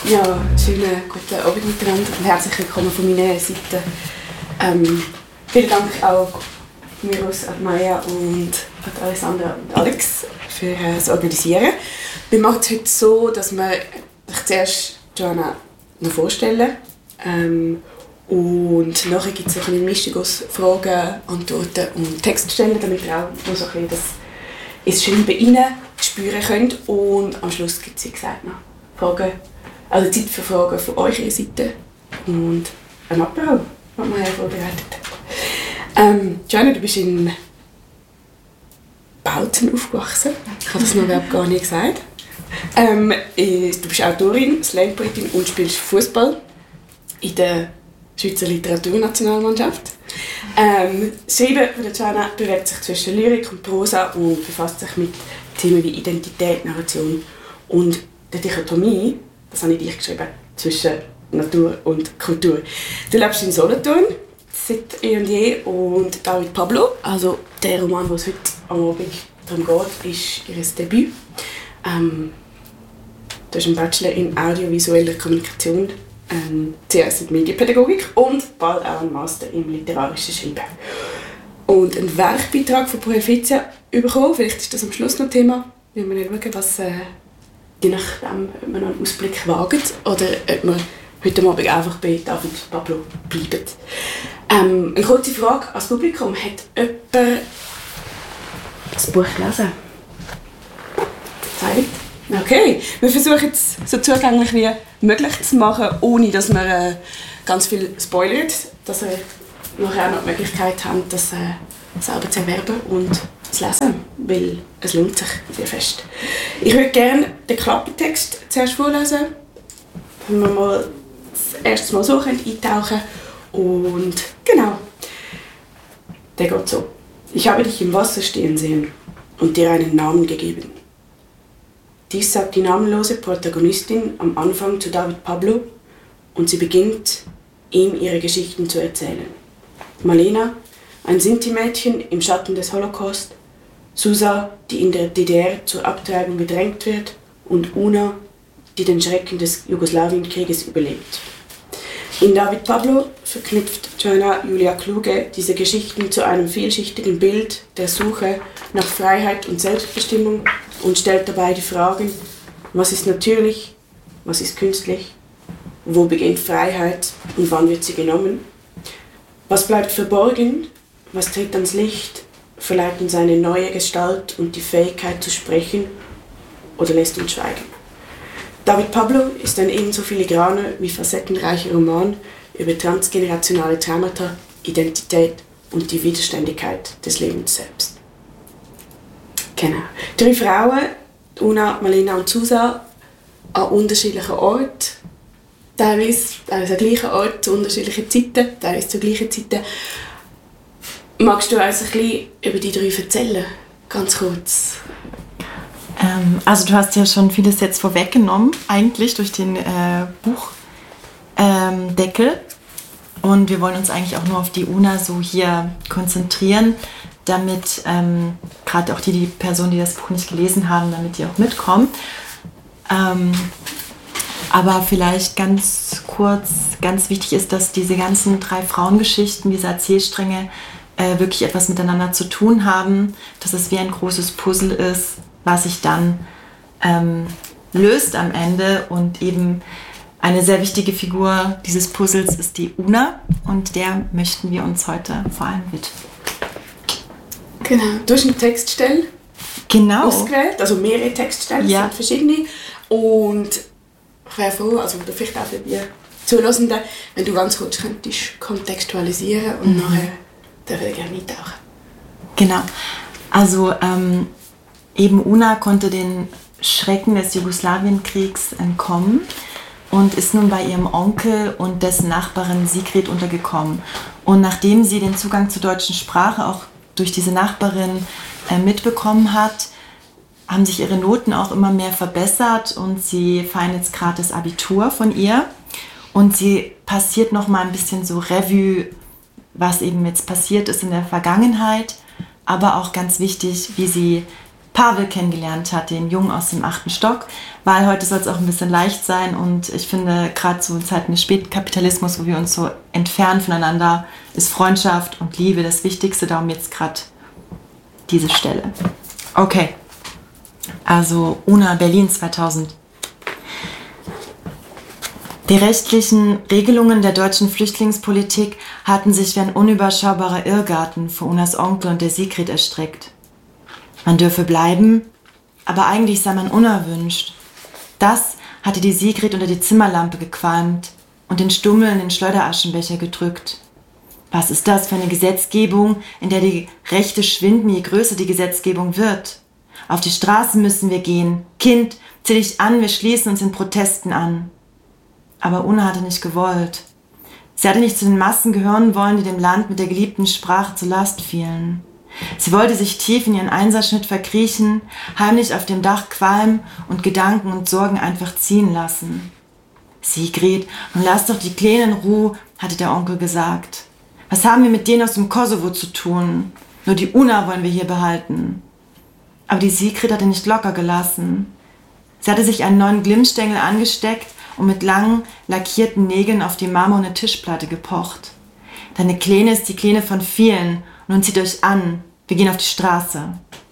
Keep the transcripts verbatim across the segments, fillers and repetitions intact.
Ja, schönen guten Abend miteinander und herzlich willkommen von meiner Seite. Ähm, vielen Dank auch von mir aus an Maya und an Alessandra und Alex für äh, das Organisieren. Wir machen es heute so, dass wir sich zuerst Joanna noch vorstellen ähm, und nachher gibt es eine Mischung aus Fragen, Antworten und Textstellen, damit ihr auch noch so ein bisschen das ins Schreiben rein spüren könnt. Und am Schluss gibt es, wie gesagt, noch Fragen, also Zeit für Fragen von eurer Seite und ein Apero, was wir vorbereitet haben. Ähm, Joanna, du bist in Bautzen aufgewachsen. Ich habe das noch überhaupt gar nicht gesagt. Ähm, du bist Autorin, Slam-Poetin und spielst Fußball in der Schweizer Literaturnationalmannschaft. Ähm, das Schreiben von der Joanna bewegt sich zwischen Lyrik und Prosa und befasst sich mit Themen wie Identität, Narration und der Dichotomie, das habe ich dich geschrieben, zwischen Natur und Kultur. Du lebst in Solothurn seit eh und je und David Pablo, also der Roman, den es heute am Abend darum geht, ist ihr Debüt. Ähm, du hast einen Bachelor in audiovisueller Kommunikation, ähm, zuerst in Medienpädagogik und bald auch einen Master im literarischen Schreiben. Und einen Werkbeitrag von Proelfitia bekommen, vielleicht ist das am Schluss noch Thema, wenn wir schauen, was äh, je nachdem, ob wir noch einen Ausblick wagen oder ob wir heute Abend einfach bei David Pablo bleiben. Ähm, eine kurze Frage ans Publikum. Hat jemand das Buch gelesen? Zeit? Okay. Wir versuchen es so zugänglich wie möglich zu machen, ohne dass wir äh, ganz viel spoilert, dass ihr nachher noch die Möglichkeit habt, das äh, selber zu erwerben und zu lesen, weil es lohnt sich sehr fest. Ich würde gerne den Klappentext zuerst vorlesen, wenn wir mal das erste Mal so eintauchen können. Und genau, der geht so. Ich habe dich im Wasser stehen sehen und dir einen Namen gegeben. Dies sagt die namenlose Protagonistin am Anfang zu David Pablo und sie beginnt, ihm ihre Geschichten zu erzählen. Malena, ein Sinti-Mädchen im Schatten des Holocaust, Susa, die in der D D R zur Abtreibung gedrängt wird, und Una, die den Schrecken des Jugoslawienkrieges überlebt. In David Pablo verknüpft Joanna Julia Kluge diese Geschichten zu einem vielschichtigen Bild der Suche nach Freiheit und Selbstbestimmung und stellt dabei die Fragen: Was ist natürlich, was ist künstlich, wo beginnt Freiheit und wann wird sie genommen? Was bleibt verborgen, was tritt ans Licht, verleiht uns eine neue Gestalt und die Fähigkeit zu sprechen oder lässt uns schweigen? David Pablo ist ein ebenso filigraner wie facettenreicher Roman über transgenerationale Traumata, Identität und die Widerständigkeit des Lebens selbst. Genau. Drei Frauen, Una, Malena und Susa, an unterschiedlichen Orten, teilweise, teilweise am gleichen Ort, zu unterschiedlichen Zeiten, teilweise zu gleichen Zeiten. Magst du uns ein bisschen über die drei erzählen? Ganz kurz. Ähm, also du hast ja schon vieles jetzt vorweggenommen, eigentlich durch den äh, Buchdeckel. Ähm, Und wir wollen uns eigentlich auch nur auf die Una so hier konzentrieren, damit ähm, gerade auch die, die Personen, die das Buch nicht gelesen haben, damit die auch mitkommen. Ähm, aber vielleicht ganz kurz, ganz wichtig ist, dass diese ganzen drei Frauengeschichten, diese Erzählstränge äh, wirklich etwas miteinander zu tun haben, dass es wie ein großes Puzzle ist, was sich dann ähm, löst am Ende. Und eben eine sehr wichtige Figur dieses Puzzles ist die Una und der möchten wir uns heute vor allem widmen. Genau, du hast eine Textstelle genau. ausgewählt, also mehrere Textstellen, ja. Es sind verschiedene. Und ich wäre froh, also vielleicht auch für die Zuhörenden, wenn du ganz kurz könntest kontextualisieren und mhm. nachher dürfen wir gerne eintauchen. Genau, also ähm, eben Una konnte den Schrecken des Jugoslawienkriegs entkommen und ist nun bei ihrem Onkel und dessen Nachbarin Sigrid untergekommen. Und nachdem sie den Zugang zur deutschen Sprache auch durch diese Nachbarin äh, mitbekommen hat, haben sich ihre Noten auch immer mehr verbessert und sie feiern jetzt gerade das Abitur von ihr. Und sie passiert noch mal ein bisschen so Revue, was eben jetzt passiert ist in der Vergangenheit, aber auch ganz wichtig, wie sie Pavel kennengelernt hat, den Jungen aus dem achten Stock, weil heute soll es auch ein bisschen leicht sein und ich finde, gerade so in Zeiten des Spätkapitalismus, wo wir uns so entfernen voneinander, ist Freundschaft und Liebe das Wichtigste, darum jetzt gerade diese Stelle. Okay, also Una, Berlin zweitausend. Die rechtlichen Regelungen der deutschen Flüchtlingspolitik hatten sich wie ein unüberschaubarer Irrgarten vor Unas Onkel und der Sigrid erstreckt. Man dürfe bleiben, aber eigentlich sei man unerwünscht. Das hatte die Sigrid unter die Zimmerlampe gequalmt und den Stummel in den Schleuderaschenbecher gedrückt. Was ist das für eine Gesetzgebung, in der die Rechte schwinden, je größer die Gesetzgebung wird? Auf die Straße müssen wir gehen. Kind, zieh dich an, wir schließen uns in Protesten an. Aber Una hatte nicht gewollt. Sie hatte nicht zu den Massen gehören wollen, die dem Land mit der geliebten Sprache zur Last fielen. Sie wollte sich tief in ihren Einserschnitt verkriechen, heimlich auf dem Dach qualmen und Gedanken und Sorgen einfach ziehen lassen. Sigrid, nun lass doch die Kleinen in Ruhe, hatte der Onkel gesagt. Was haben wir mit denen aus dem Kosovo zu tun? Nur die Una wollen wir hier behalten. Aber die Sigrid hatte nicht locker gelassen. Sie hatte sich einen neuen Glimmstängel angesteckt und mit langen, lackierten Nägeln auf die marmorne Tischplatte gepocht. Deine Kleine ist die Kleine von vielen. Nun zieht euch an, wir gehen auf die Straße.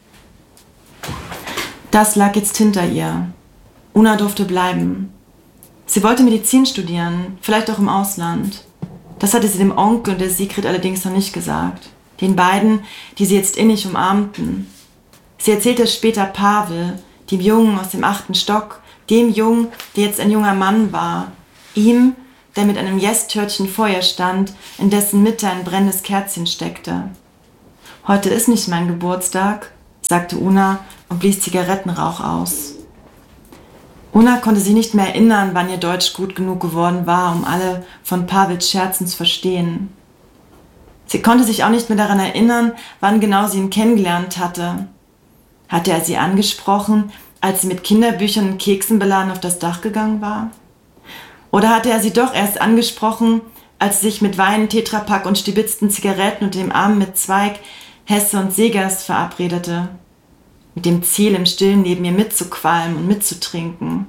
Das lag jetzt hinter ihr. Una durfte bleiben. Sie wollte Medizin studieren, vielleicht auch im Ausland. Das hatte sie dem Onkel und der Sigrid allerdings noch nicht gesagt. Den beiden, die sie jetzt innig umarmten. Sie erzählte es später Pavel, dem Jungen aus dem achten Stock, dem Jungen, der jetzt ein junger Mann war. Ihm, der mit einem Yes-Törtchen vor ihr stand, in dessen Mitte ein brennendes Kerzchen steckte. Heute ist nicht mein Geburtstag, sagte Una und blies Zigarettenrauch aus. Una konnte sich nicht mehr erinnern, wann ihr Deutsch gut genug geworden war, um alle von Pavels Scherzen zu verstehen. Sie konnte sich auch nicht mehr daran erinnern, wann genau sie ihn kennengelernt hatte. Hatte er sie angesprochen, als sie mit Kinderbüchern und Keksen beladen auf das Dach gegangen war? Oder hatte er sie doch erst angesprochen, als sie sich mit Wein, Tetrapack und stibitzten Zigaretten unter dem Arm mit Zweig, Hesse und Seegast verabredete? Mit dem Ziel, im Stillen neben ihr mitzuqualmen und mitzutrinken.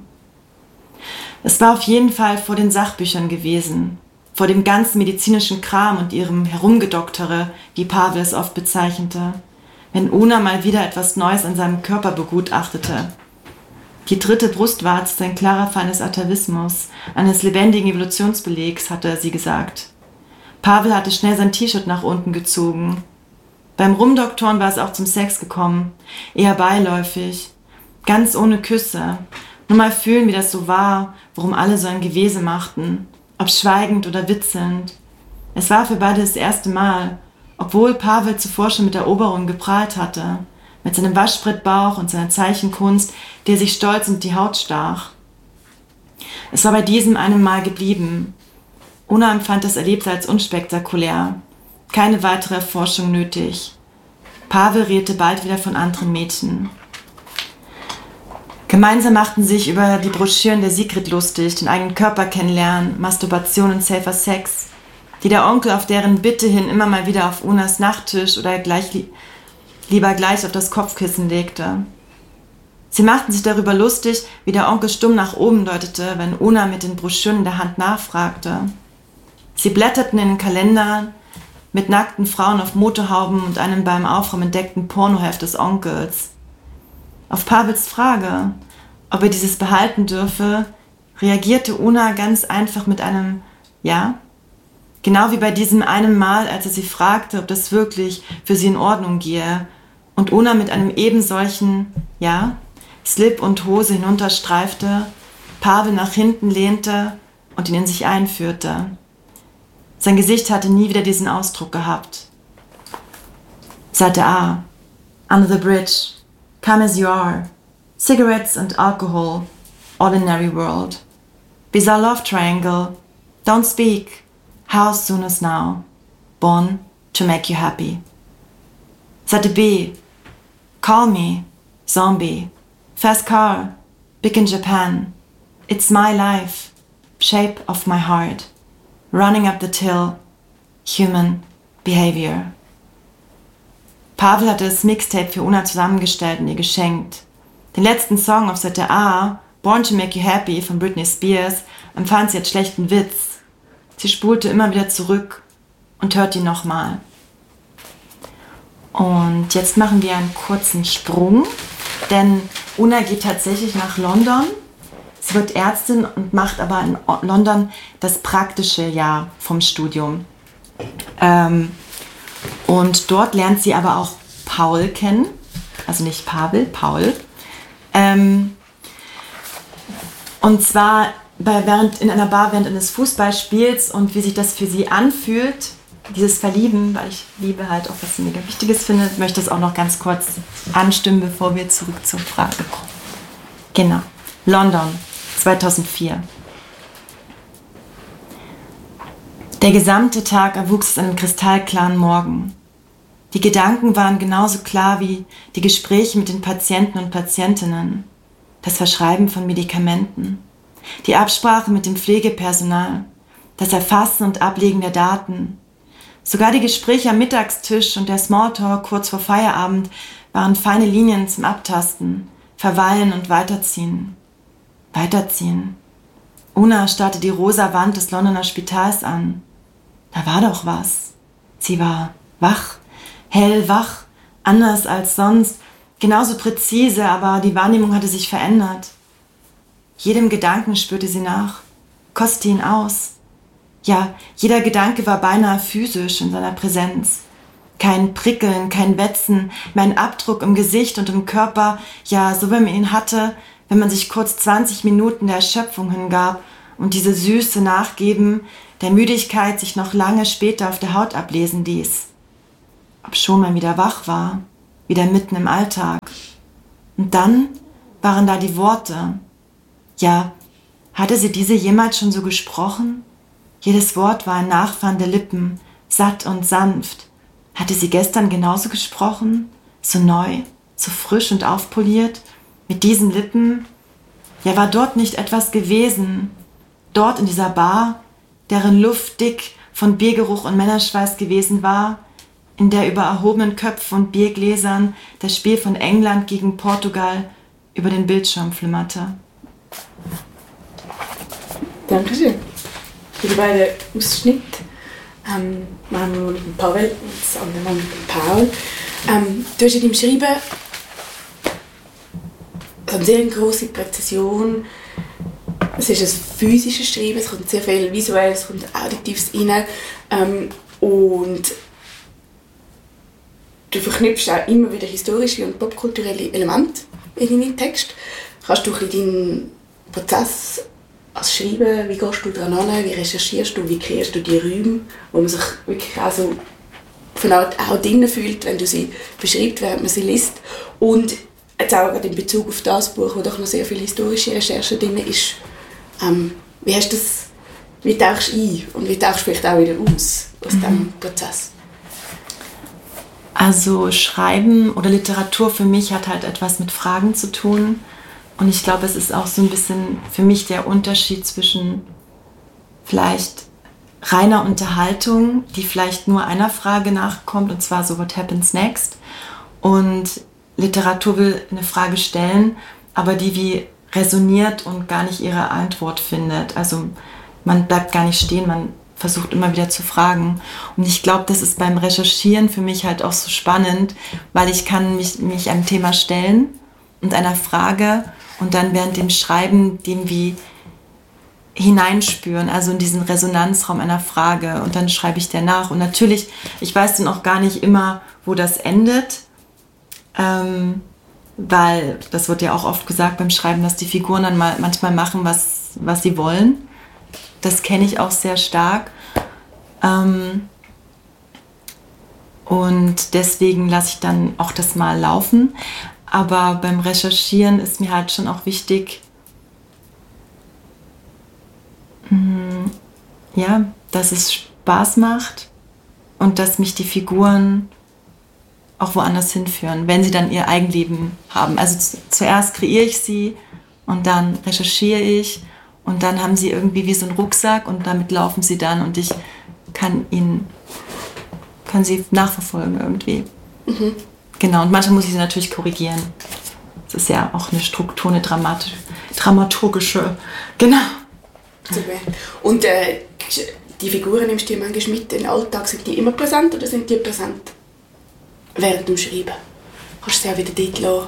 Es war auf jeden Fall vor den Sachbüchern gewesen, vor dem ganzen medizinischen Kram und ihrem Herumgedoktere, wie Pavel es oft bezeichnete, wenn Una mal wieder etwas Neues an seinem Körper begutachtete. Die dritte Brustwarze ist ein klarer Fall des Atavismus, eines lebendigen Evolutionsbelegs, hatte sie gesagt. Pavel hatte schnell sein T-Shirt nach unten gezogen. Beim Rumdoktoren war es auch zum Sex gekommen, eher beiläufig, ganz ohne Küsse. Nur mal fühlen, wie das so war, worum alle so ein Gewese machten, ob schweigend oder witzelnd. Es war für beide das erste Mal, obwohl Pavel zuvor schon mit Eroberung geprahlt hatte, mit seinem Waschbrettbauch und seiner Zeichenkunst, der sich stolz in die Haut stach. Es war bei diesem einem Mal geblieben. Una empfand das Erlebte als unspektakulär. Keine weitere Erforschung nötig. Pavel redete bald wieder von anderen Mädchen. Gemeinsam machten sie sich über die Broschüren der Sigrid lustig, den eigenen Körper kennenlernen, Masturbation und safer Sex, die der Onkel auf deren Bitte hin immer mal wieder auf Unas Nachttisch oder gleich li- lieber gleich auf das Kopfkissen legte. Sie machten sich darüber lustig, wie der Onkel stumm nach oben deutete, wenn Una mit den Broschüren in der Hand nachfragte. Sie blätterten in den Kalendern mit nackten Frauen auf Motorhauben und einem beim Aufräumen entdeckten Pornoheft des Onkels. Auf Pavels Frage, ob er dieses behalten dürfe, reagierte Una ganz einfach mit einem Ja. Genau wie bei diesem einen Mal, als er sie fragte, ob das wirklich für sie in Ordnung gehe, und Una mit einem ebensolchen Ja, Slip und Hose hinunterstreifte, Pavel nach hinten lehnte und ihn in sich einführte. Sein Gesicht hatte nie wieder diesen Ausdruck gehabt. Seite A. Under the bridge. Come as you are. Cigarettes and alcohol. Ordinary world. Bizarre love triangle. Don't speak. How soon as now? Born to make you happy. Seite B. Call me. Zombie. Fast car. Big in Japan. It's my life. Shape of my heart. Running up the till. Human behavior. Pavel hatte das Mixtape für Una zusammengestellt und ihr geschenkt. Den letzten Song auf Seite A, Born to Make You Happy von Britney Spears, empfand sie als schlechten Witz. Sie spulte immer wieder zurück und hört ihn nochmal. Und jetzt machen wir einen kurzen Sprung, denn Una geht tatsächlich nach London. Sie wird Ärztin und macht aber in London das praktische Jahr vom Studium. Ähm, und dort lernt sie aber auch Paul kennen, also nicht Pavel, Paul. Ähm, und zwar bei, während, in einer Bar während eines Fußballspiels und wie sich das für sie anfühlt, dieses Verlieben, weil ich Liebe halt auch was mega Wichtiges finde, möchte ich das auch noch ganz kurz anstimmen, bevor wir zurück zur Frage kommen. Genau, London, zweitausendvier. Der gesamte Tag erwuchs zu einem kristallklaren Morgen. Die Gedanken waren genauso klar wie die Gespräche mit den Patienten und Patientinnen, das Verschreiben von Medikamenten, die Absprache mit dem Pflegepersonal, das Erfassen und Ablegen der Daten. Sogar die Gespräche am Mittagstisch und der Smalltalk kurz vor Feierabend waren feine Linien zum Abtasten, Verweilen und Weiterziehen. Weiterziehen. Una starrte die rosa Wand des Londoner Spitals an. Da war doch was. Sie war wach, hellwach, anders als sonst, genauso präzise, aber die Wahrnehmung hatte sich verändert. Jedem Gedanken spürte sie nach, kostete ihn aus. Ja, jeder Gedanke war beinahe physisch in seiner Präsenz. Kein Prickeln, kein Wetzen, mehr ein Abdruck im Gesicht und im Körper, ja, so wie man ihn hatte, wenn man sich kurz zwanzig Minuten der Erschöpfung hingab und diese Süße nachgeben, der Müdigkeit sich noch lange später auf der Haut ablesen ließ. Obschon man wieder wach war, wieder mitten im Alltag. Und dann waren da die Worte. Ja, hatte sie diese jemals schon so gesprochen? Jedes Wort war ein Nachfahren der Lippen, satt und sanft. Hatte sie gestern genauso gesprochen? So neu, so frisch und aufpoliert? Mit diesen Lippen? Ja, war dort nicht etwas gewesen? Dort in dieser Bar, deren Luft dick von Biergeruch und Männerschweiß gewesen war, in der über erhobenen Köpfen und Biergläsern das Spiel von England gegen Portugal über den Bildschirm flimmerte. Dankeschön. Für die beiden Ausschnitte. Ähm, machen wir mit dem Pavel und das andere Mal mit dem Paul. Ähm, du hast in deinem Schreiben eine sehr grosse Präzision. Es ist ein physisches Schreiben, es kommt sehr viel Visuelles, es kommt Auditives rein. Ähm, und du verknüpfst auch immer wieder historische und popkulturelle Elemente in deinen Text. Kannst du ein bisschen deinen Prozess als Schreiben, wie gehst du daran an, wie recherchierst du, wie kreierst du die Räume, wo man sich wirklich auch so von Art auch drinnen fühlt, wenn du sie beschreibst, während man sie liest. Und jetzt auch gerade in Bezug auf das Buch, wo doch noch sehr viel historische Recherche drin ist. Ähm, wie hast du das, wie tauchst du ein und wie tauchst du vielleicht auch wieder aus, aus mhm. diesem Prozess? Also Schreiben oder Literatur für mich hat halt etwas mit Fragen zu tun. Und ich glaube, es ist auch so ein bisschen für mich der Unterschied zwischen vielleicht reiner Unterhaltung, die vielleicht nur einer Frage nachkommt, und zwar so What happens next? Und Literatur will eine Frage stellen, aber die wie resoniert und gar nicht ihre Antwort findet. Also man bleibt gar nicht stehen, man versucht immer wieder zu fragen. Und ich glaube, das ist beim Recherchieren für mich halt auch so spannend, weil ich kann mich, mich einem Thema stellen und einer Frage und dann während dem Schreiben dem wie hineinspüren, also in diesen Resonanzraum einer Frage, und dann schreibe ich der nach. Und natürlich, ich weiß dann auch gar nicht immer, wo das endet, ähm, weil das wird ja auch oft gesagt beim Schreiben, dass die Figuren dann mal manchmal machen, was, was sie wollen. Das kenne ich auch sehr stark. Ähm, und deswegen lasse ich dann auch das mal laufen. Aber beim Recherchieren ist mir halt schon auch wichtig, mh, ja, dass es Spaß macht und dass mich die Figuren auch woanders hinführen, wenn sie dann ihr Eigenleben haben. Also z- zuerst kreiere ich sie und dann recherchiere ich und dann haben sie irgendwie wie so einen Rucksack und damit laufen sie dann und ich kann ihnen, kann sie nachverfolgen irgendwie. Mhm. genau, und manchmal muss ich sie natürlich korrigieren. Das ist ja auch eine Struktur, eine Dramat- dramaturgische, genau. Super. Und äh, die Figuren nimmst du dir manchmal mit in den Alltag, sind die immer präsent oder sind die präsent während dem Schreiben? Kannst du sie auch wieder dort lassen?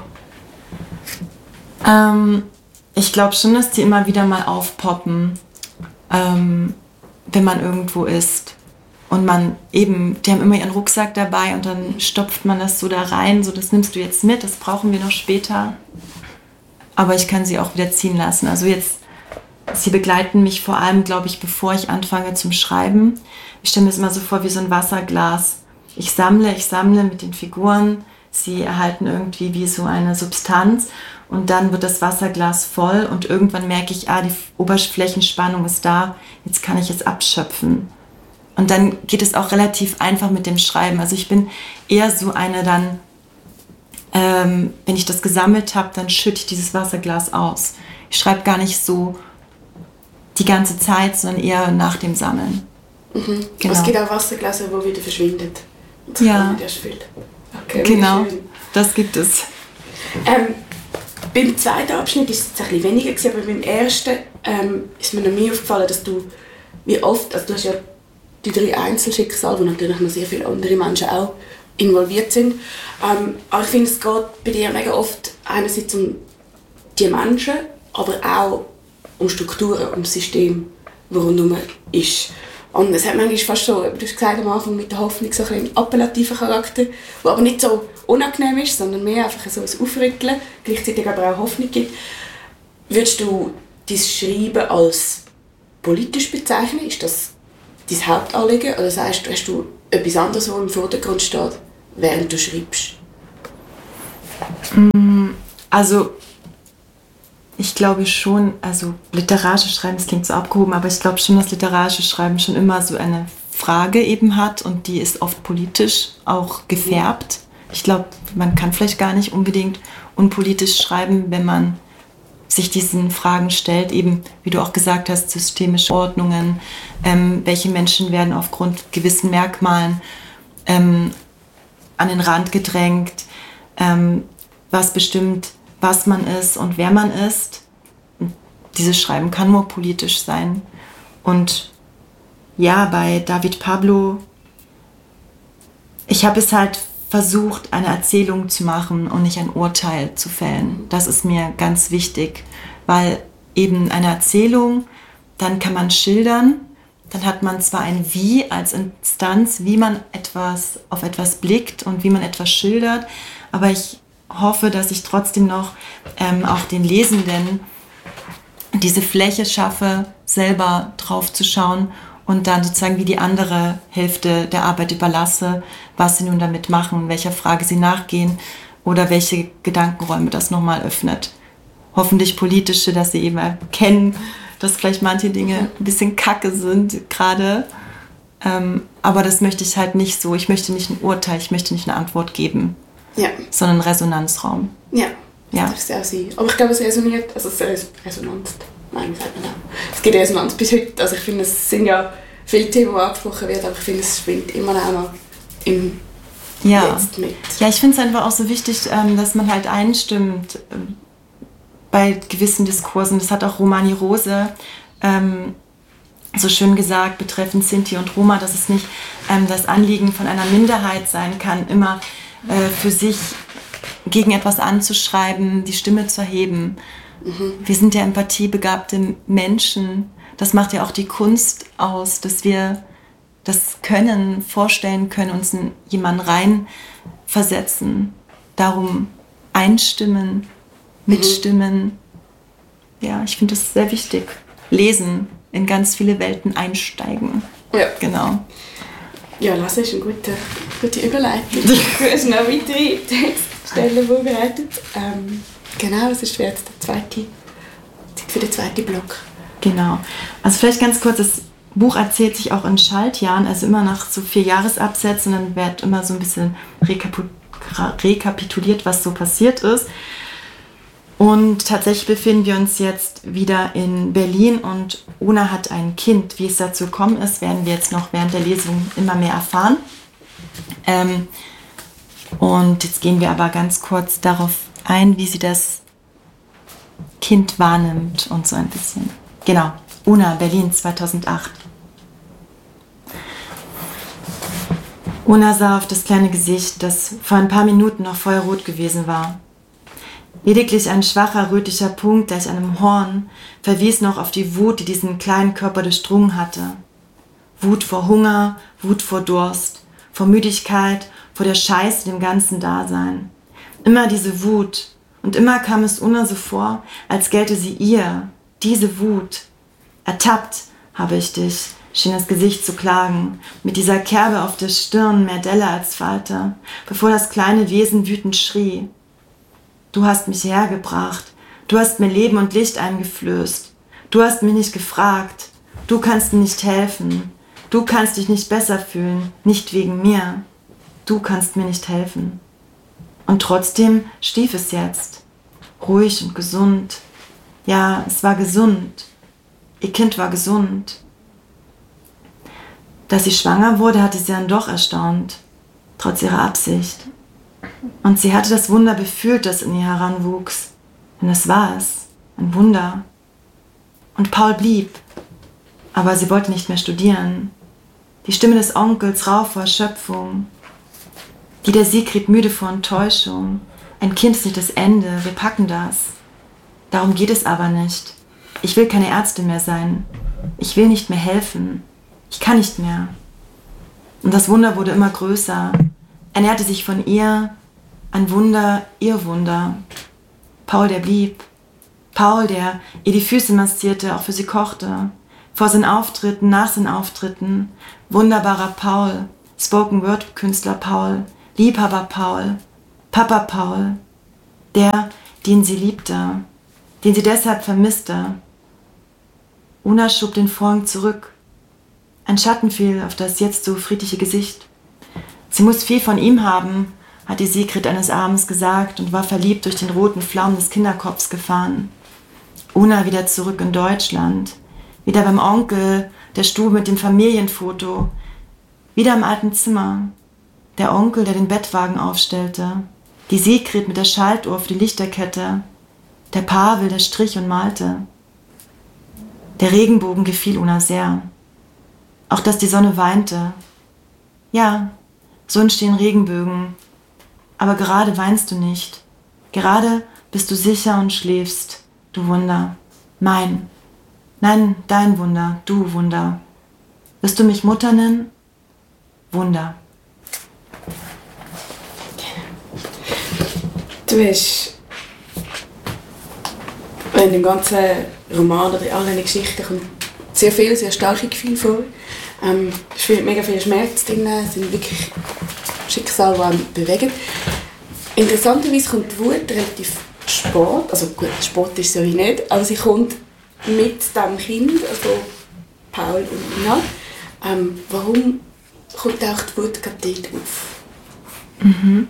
Ähm, ich glaube schon, dass die immer wieder mal aufpoppen, ähm, wenn man irgendwo ist. Und man eben, die haben immer ihren Rucksack dabei und dann stopft man das so da rein, so das nimmst du jetzt mit, das brauchen wir noch später. Aber ich kann sie auch wieder ziehen lassen. Also jetzt, sie begleiten mich vor allem, glaube ich, bevor ich anfange zum Schreiben. Ich stelle mir das immer so vor wie so ein Wasserglas. Ich sammle, ich sammle mit den Figuren, sie erhalten irgendwie wie so eine Substanz und dann wird das Wasserglas voll und irgendwann merke ich, ah, die Oberflächenspannung ist da, jetzt kann ich es abschöpfen. Und dann geht es auch relativ einfach mit dem Schreiben. Also ich bin eher so eine dann, ähm, wenn ich das gesammelt habe, dann schütte ich dieses Wasserglas aus. Ich schreibe gar nicht so die ganze Zeit, sondern eher nach dem Sammeln. Mhm. Genau. Es gibt auch Wassergläser, die wieder verschwindet. Und Ja. man erst füllt. Okay, Genau, schön. das gibt es. Ähm, beim zweiten Abschnitt ist es ein bisschen weniger gewesen, aber beim ersten ähm, ist mir noch mehr aufgefallen, dass du wie oft, also du hast ja die drei Einzelschicksale, wo natürlich noch sehr viele andere Menschen auch involviert sind. Ähm, aber ich finde, es geht bei dir mega oft einerseits um die Menschen, aber auch um Strukturen, um das System, das rundherum ist. Und es hat manchmal fast so, du hast gesagt am Anfang mit der Hoffnung, so ein einen appellativen Charakter, der aber nicht so unangenehm ist, sondern mehr einfach so ein Aufrütteln, gleichzeitig aber auch Hoffnung gibt. Würdest du dein Schreiben als politisch bezeichnen? Ist das dein Hauptanliegen? Oder sagst du, hast du etwas anderes, was im Vordergrund steht, während du schreibst? Also ich glaube schon, also literarisches Schreiben, das klingt so abgehoben, aber ich glaube schon, dass literarisches Schreiben schon immer so eine Frage eben hat und die ist oft politisch auch gefärbt. Ich glaube, man kann vielleicht gar nicht unbedingt unpolitisch schreiben, wenn man sich diesen Fragen stellt, eben wie du auch gesagt hast, systemische Ordnungen, ähm, welche Menschen werden aufgrund gewissen Merkmalen ähm, an den Rand gedrängt, ähm, was bestimmt, was man ist und wer man ist. Und dieses Schreiben kann nur politisch sein. Und ja, bei David Pablo, ich habe es halt versucht, eine Erzählung zu machen und nicht ein Urteil zu fällen. Das ist mir ganz wichtig, weil eben eine Erzählung, dann kann man schildern, dann hat man zwar ein Wie als Instanz, wie man etwas auf etwas blickt und wie man etwas schildert, aber ich hoffe, dass ich trotzdem noch ähm, auch den Lesenden diese Fläche schaffe, selber drauf zu schauen und dann sozusagen wie die andere Hälfte der Arbeit überlasse, was sie nun damit machen, welcher Frage sie nachgehen oder welche Gedankenräume das nochmal öffnet. Hoffentlich politische, dass sie eben erkennen, dass vielleicht manche Dinge ein bisschen kacke sind gerade. Ähm, aber das möchte ich halt nicht so. Ich möchte nicht ein Urteil, ich möchte nicht eine Antwort geben. Ja. Sondern einen Resonanzraum. Ja, ja. Das darf es auch sein. Aber ich glaube, es resoniert, also es resonanzt. Nein, wie sagt man das? Es gibt Resonanz bis heute. Also ich finde, es sind ja viele Themen, die angesprochen werden, aber ich finde, es schwingt immer noch im ja. Jetzt mit. Ja, ich finde es einfach auch so wichtig, dass man halt einstimmt bei gewissen Diskursen. Das hat auch Romani Rose ähm, so schön gesagt, betreffend Sinti und Roma, dass es nicht ähm, das Anliegen von einer Minderheit sein kann, immer äh, für sich gegen etwas anzuschreiben, die Stimme zu erheben. Mhm. Wir sind ja empathiebegabte Menschen. Das macht ja auch die Kunst aus, dass wir das können, vorstellen können, uns in jemanden reinversetzen. Darum einstimmen, mitstimmen. Mhm. Ja, ich finde das sehr wichtig. Lesen, in ganz viele Welten einsteigen. Ja. Genau. Ja, Lassen ist eine gute, gute Überleitung. Du hast noch weitere Textstellen vorbereitet. Ähm, genau, es ist jetzt der zweite, für den zweiten Block. Genau. Also vielleicht ganz kurz, das Buch erzählt sich auch in Schaltjahren, also immer nach so vier Jahresabsätzen, und dann wird immer so ein bisschen rekapu- rekapituliert, was so passiert ist. Und tatsächlich befinden wir uns jetzt wieder in Berlin und Una hat ein Kind. Wie es dazu gekommen ist, werden wir jetzt noch während der Lesung immer mehr erfahren. Ähm, Und jetzt gehen wir aber ganz kurz darauf ein, wie sie das Kind wahrnimmt und so ein bisschen. Genau, Una, Berlin zweitausendacht. Una sah auf das kleine Gesicht, das vor ein paar Minuten noch feuerrot gewesen war. Lediglich ein schwacher rötlicher Punkt gleich einem Horn verwies noch auf die Wut, die diesen kleinen Körper durchdrungen hatte. Wut vor Hunger, Wut vor Durst, vor Müdigkeit, vor der Scheiße dem ganzen Dasein. Immer diese Wut. Und immer kam es Una so vor, als gelte sie ihr, diese Wut. Ertappt habe ich dich, schien das Gesicht zu klagen, mit dieser Kerbe auf der Stirn mehr Delle als Falte, bevor das kleine Wesen wütend schrie. Du hast mich hergebracht, du hast mir Leben und Licht eingeflößt, du hast mich nicht gefragt, du kannst mir nicht helfen, du kannst dich nicht besser fühlen, nicht wegen mir, du kannst mir nicht helfen. Und trotzdem schlief es jetzt, ruhig und gesund. Ja, es war gesund. Ihr Kind war gesund. Dass sie schwanger wurde, hatte sie dann doch erstaunt, trotz ihrer Absicht. Und sie hatte das Wunder befühlt, das in ihr heranwuchs. Denn es war es, ein Wunder. Und Paul blieb, aber sie wollte nicht mehr studieren. Die Stimme des Onkels rauh vor Erschöpfung. Die der Sigrid müde vor Enttäuschung. Ein Kind ist nicht das Ende, wir packen das. Darum geht es aber nicht. Ich will keine Ärztin mehr sein. Ich will nicht mehr helfen. Ich kann nicht mehr. Und das Wunder wurde immer größer. Er näherte sich von ihr. Ein Wunder, ihr Wunder. Paul, der blieb. Paul, der ihr die Füße massierte, auch für sie kochte. Vor seinen Auftritten, nach seinen Auftritten. Wunderbarer Paul. Spoken-Word-Künstler Paul. Liebhaber Paul. Papa Paul. Der, den sie liebte. Den sie deshalb vermisste. Una schob den Vorhang zurück. Ein Schatten fiel auf das jetzt so friedliche Gesicht. Sie muss viel von ihm haben, hat die Sigrid eines Abends gesagt und war verliebt durch den roten Flaum des Kinderkopfs gefahren. Una wieder zurück in Deutschland. Wieder beim Onkel, der Stube mit dem Familienfoto. Wieder im alten Zimmer. Der Onkel, der den Bettwagen aufstellte. Die Sigrid mit der Schaltuhr für die Lichterkette. Der Pavel, der strich und malte. Der Regenbogen gefiel Una sehr. Auch dass die Sonne weinte. Ja, so entstehen Regenbögen. Aber gerade weinst du nicht. Gerade bist du sicher und schläfst. Du Wunder. Mein. Nein, dein Wunder. Du Wunder. Wirst du mich Mutter nennen? Wunder. Du hast in dem ganzen Roman oder in allen Geschichten kommt sehr viel, sehr starke Gefühle vor. Ähm, es ist mega viel Schmerz drin, es sind wirklich Schicksale, die einen bewegen. Interessanterweise kommt die Wut relativ spät, also gut, spät ist es ja nicht, aber sie kommt mit dem Kind, also Paul und Ina. Ähm, warum kommt auch die Wut gerade dort auf? Mhm.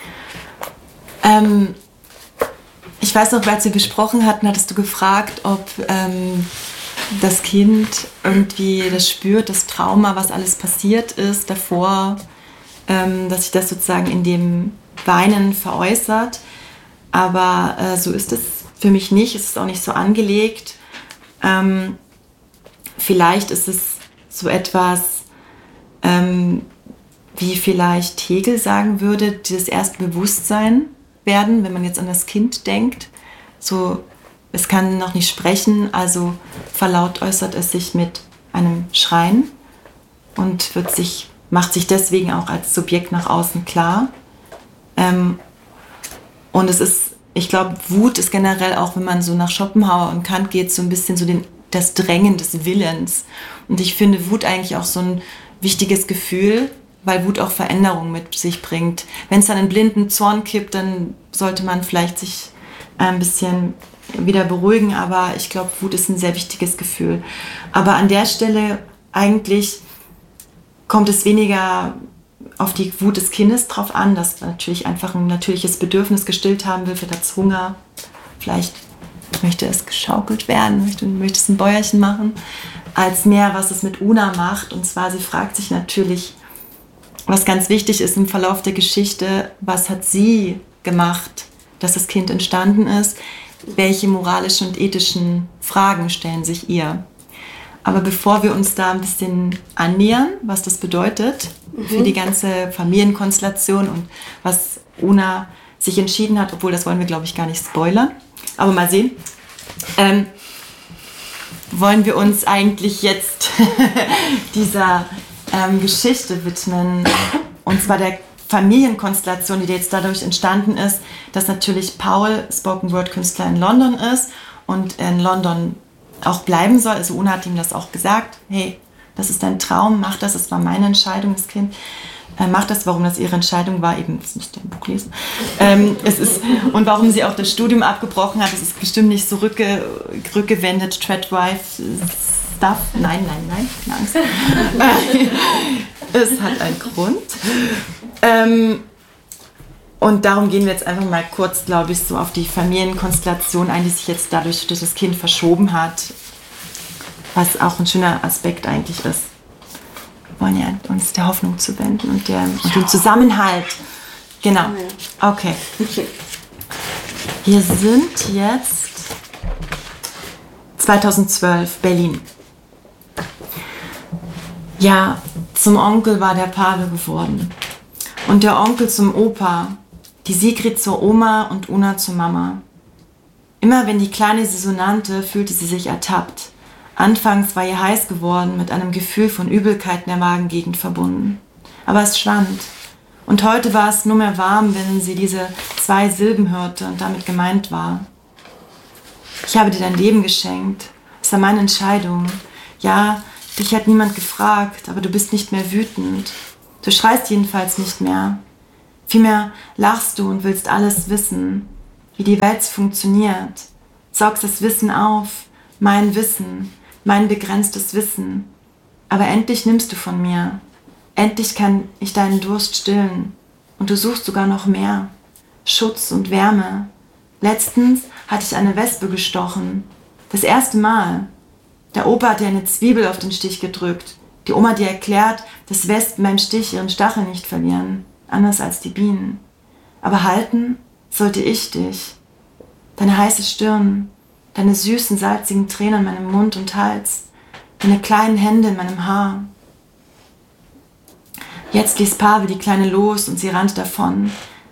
Ähm, ich weiß noch, als wir gesprochen hatten, hattest du gefragt, ob ähm, das Kind irgendwie das spürt, das Trauma, was alles passiert ist davor, ähm, dass sich das sozusagen in dem Weinen veräußert. Aber äh, so ist es für mich nicht, es ist auch nicht so angelegt. Ähm, vielleicht ist es so etwas, ähm, wie vielleicht Hegel sagen würde, dieses erste Bewusstsein werden, wenn man jetzt an das Kind denkt. So, es kann noch nicht sprechen, also verlaut äußert es sich mit einem Schreien und wird sich, macht sich deswegen auch als Subjekt nach außen klar. Ähm, und es ist, ich glaube, Wut ist generell auch, wenn man so nach Schopenhauer und Kant geht, so ein bisschen so den, das Drängen des Willens. Und ich finde Wut eigentlich auch so ein wichtiges Gefühl, weil Wut auch Veränderungen mit sich bringt. Wenn es dann in blinden Zorn kippt, dann sollte man vielleicht sich ein bisschen wieder beruhigen, aber ich glaube, Wut ist ein sehr wichtiges Gefühl. Aber an der Stelle eigentlich kommt es weniger auf die Wut des Kindes drauf an, dass natürlich einfach ein natürliches Bedürfnis gestillt haben will, vielleicht hat es Hunger, vielleicht möchte es geschaukelt werden, möchte, möchte es ein Bäuerchen machen, als mehr, was es mit Una macht. Und zwar, sie fragt sich natürlich, was ganz wichtig ist im Verlauf der Geschichte, was hat sie gemacht, dass das Kind entstanden ist? Welche moralischen und ethischen Fragen stellen sich ihr? Aber bevor wir uns da ein bisschen annähern, was das bedeutet mhm. für die ganze Familienkonstellation und was Una sich entschieden hat, obwohl das wollen wir, glaube ich, gar nicht spoilern, aber mal sehen, ähm, wollen wir uns eigentlich jetzt dieser ähm, Geschichte widmen, und zwar der Familienkonstellation, die jetzt dadurch entstanden ist, dass natürlich Paul Spoken-Word-Künstler in London ist und in London auch bleiben soll. Also Una hat ihm das auch gesagt, hey, das ist dein Traum, mach das, das war meine Entscheidung, das Kind. Äh, macht das, warum das ihre Entscheidung war, eben, das müsst ihr im Buch lesen. Ähm, es ist, und warum sie auch das Studium abgebrochen hat, es ist bestimmt nicht so rückge, rückgewendet, Treadwife Stuff. Nein, nein, nein, keine Angst. Es hat einen Grund. Ähm, und darum gehen wir jetzt einfach mal kurz, glaube ich, so auf die Familienkonstellation ein, die sich jetzt dadurch durch das Kind verschoben hat, was auch ein schöner Aspekt eigentlich ist. Wir wollen ja uns der Hoffnung zuwenden und, der, und dem Zusammenhalt. Genau. Okay. Wir sind jetzt zweitausendzwölf, Berlin. Ja, zum Onkel war der Pavel geworden. Und der Onkel zum Opa, die Sigrid zur Oma und Una zur Mama. Immer wenn die Kleine sie so nannte, fühlte sie sich ertappt. Anfangs war ihr heiß geworden, mit einem Gefühl von Übelkeit in der Magengegend verbunden. Aber es schwand. Und heute war es nur mehr warm, wenn sie diese zwei Silben hörte und damit gemeint war. Ich habe dir dein Leben geschenkt. Es war meine Entscheidung. Ja, dich hat niemand gefragt, aber du bist nicht mehr wütend. Du schreist jedenfalls nicht mehr. Vielmehr lachst du und willst alles wissen, wie die Welt funktioniert. Saugst das Wissen auf, mein Wissen, mein begrenztes Wissen. Aber endlich nimmst du von mir. Endlich kann ich deinen Durst stillen. Und du suchst sogar noch mehr. Schutz und Wärme. Letztens hatte ich eine Wespe gestochen. Das erste Mal. Der Opa hat dir eine Zwiebel auf den Stich gedrückt. Die Oma hat dir erklärt, dass Wespen beim Stich ihren Stachel nicht verlieren. Anders als die Bienen. Aber halten sollte ich dich. Deine heiße Stirn, deine süßen, salzigen Tränen an meinem Mund und Hals, deine kleinen Hände in meinem Haar. Jetzt ließ Pavel die Kleine los und sie rannte davon.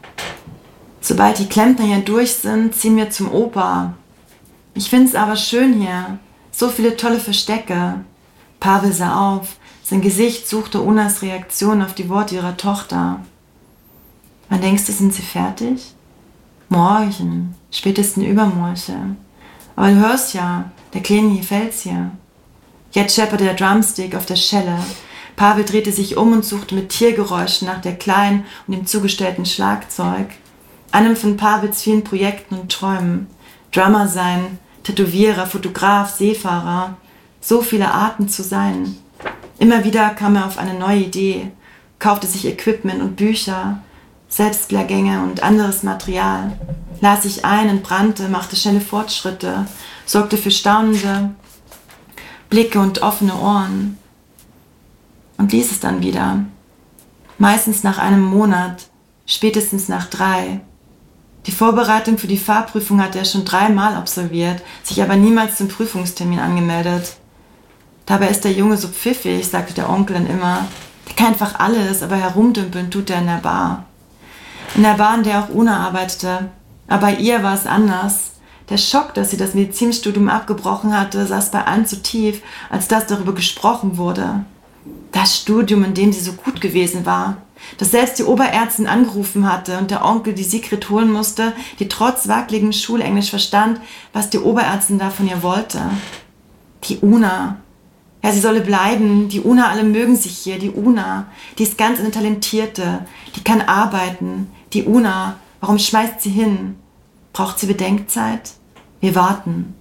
Sobald die Klempner hier durch sind, ziehen wir zum Opa. Ich find's aber schön hier. So viele tolle Verstecke. Pavel sah auf. Sein Gesicht suchte Unas Reaktion auf die Worte ihrer Tochter. Wann denkst du, sind sie fertig? Morgen, spätestens übermorgen. Aber du hörst ja, der Kleine gefällt's hier. Jetzt schepperte der Drumstick auf der Schelle. Pavel drehte sich um und suchte mit Tiergeräuschen nach der Kleinen und dem zugestellten Schlagzeug. Einem von Pavels vielen Projekten und Träumen. Drummer sein, Tätowierer, Fotograf, Seefahrer. So viele Arten zu sein. Immer wieder kam er auf eine neue Idee, kaufte sich Equipment und Bücher, Selbstlehrgänge und anderes Material, las sich ein, entbrannte, machte schnelle Fortschritte, sorgte für staunende Blicke und offene Ohren und ließ es dann wieder. Meistens nach einem Monat, spätestens nach drei. Die Vorbereitung für die Fahrprüfung hatte er schon dreimal absolviert, sich aber niemals zum Prüfungstermin angemeldet. Dabei ist der Junge so pfiffig, sagte der Onkel dann immer. Der kann einfach alles, aber herumdümpeln tut er in der Bar. In der Bar, in der auch Una arbeitete. Aber bei ihr war es anders. Der Schock, dass sie das Medizinstudium abgebrochen hatte, saß bei allen zu tief, als dass darüber gesprochen wurde. Das Studium, in dem sie so gut gewesen war. Dass selbst die Oberärztin angerufen hatte und der Onkel die Sigrid holen musste, die trotz wackeligem Schulenglisch verstand, was die Oberärztin da von ihr wollte. Die Una. Ja, sie solle bleiben. Die Una, alle mögen sich hier. Die Una, die ist ganz eine Talentierte. Die kann arbeiten. Die Una, warum schmeißt sie hin? Braucht sie Bedenkzeit? Wir warten.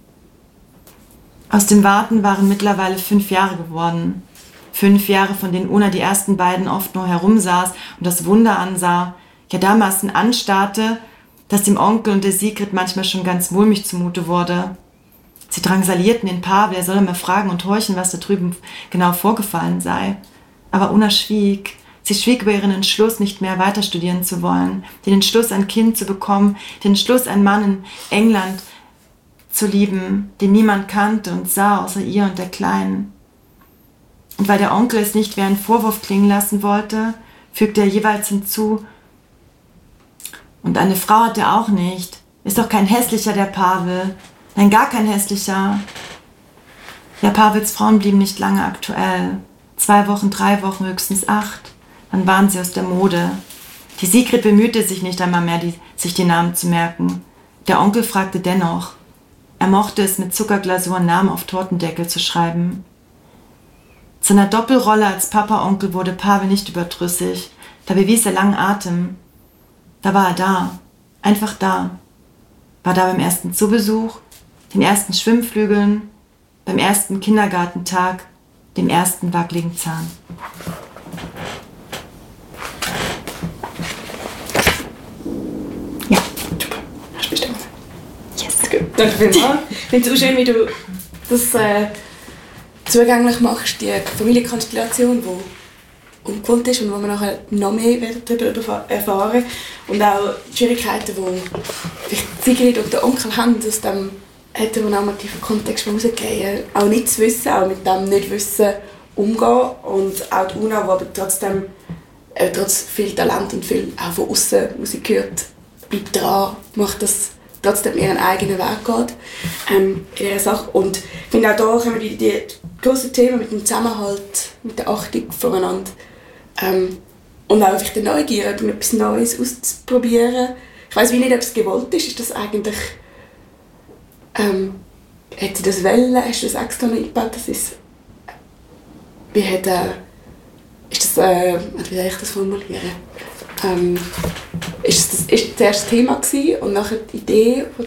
Aus dem Warten waren mittlerweile fünf Jahre geworden. Fünf Jahre, von denen Una die ersten beiden oft nur herumsaß und das Wunder ansah, ja dermaßen anstarrte, dass dem Onkel und der Sigrid manchmal schon ganz mulmig zumute wurde. Sie drangsalierten den Pavel, er solle mal fragen und horchen, was da drüben genau vorgefallen sei. Aber Una schwieg, Sie schwieg über ihren Entschluss, nicht mehr weiter studieren zu wollen, den Entschluss, ein Kind zu bekommen, den Entschluss, einen Mann in England zu lieben, den niemand kannte und sah, außer ihr und der Kleinen. Und weil der Onkel es nicht wie einen Vorwurf klingen lassen wollte, fügte er jeweils hinzu, und eine Frau hat er auch nicht. Ist doch kein hässlicher, der Pavel. Nein, gar kein hässlicher. Ja, Pavels Frauen blieben nicht lange aktuell. Zwei Wochen, drei Wochen, höchstens acht. Dann waren sie aus der Mode. Die Sigrid bemühte sich nicht einmal mehr, die, sich die Namen zu merken. Der Onkel fragte dennoch. Er mochte es, mit Zuckerglasur Namen auf Tortendeckel zu schreiben. Zu einer Doppelrolle als Papa-Onkel wurde Pavel nicht überdrüssig. Da bewies er langen Atem. Da war er da. Einfach da. War da beim ersten Zoobesuch, den ersten Schwimmflügeln, beim ersten Kindergartentag, dem ersten wackeligen Zahn. Ja. Super. Hast du bestimmt. Yes. Gut. Danke vielmals. Ich finde es auch schön, wie du das äh, zugänglich machst, die Familienkonstellation, die ungewohnt ist und wo wir nachher noch mehr darüber erfahren. Und auch die Schwierigkeiten, die Sigrid und der Onkel haben, aus dem heteronormativen Kontext rausgehen. Auch nicht zu wissen, auch mit dem nicht wissen umgehen. Und auch die Una, die aber trotzdem, äh, trotz viel Talent und viel auch von außen Musik hört, bleibt dran, macht das trotzdem ihren eigenen Weg geht ähm, in dieser Sache. Und ich finde auch da kommen die, die grossen Themen mit dem Zusammenhalt, mit der Achtung voneinander ähm, und auch einfach der Neugier, etwas Neues auszuprobieren. Ich weiss wie nicht, ob es gewollt ist. Ist das eigentlich... Ähm, hat sie das wollen? Hast du das extra noch eingebaut? Das ist... Wie hat... Äh, ist das... Äh, wie soll ich das formulieren? Ähm, ist das, ist das erste Thema gewesen und nachher die Idee von